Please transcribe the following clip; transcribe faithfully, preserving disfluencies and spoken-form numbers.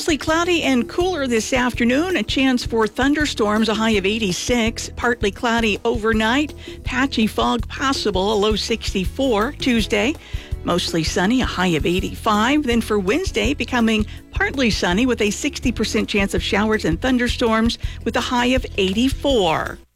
Mostly cloudy and cooler this afternoon. A chance for thunderstorms, a high of eighty-six. Partly cloudy overnight. Patchy fog possible, a low sixty-four. Tuesday, mostly sunny, a high of eighty-five. Then for Wednesday, becoming partly sunny with a sixty percent chance of showers and thunderstorms with a high of eighty-four.